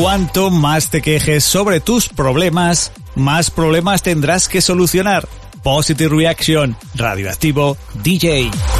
cuanto más te quejes sobre tus problemas, más problemas tendrás que solucionar. Positive Reaction, Radioactivo DJ.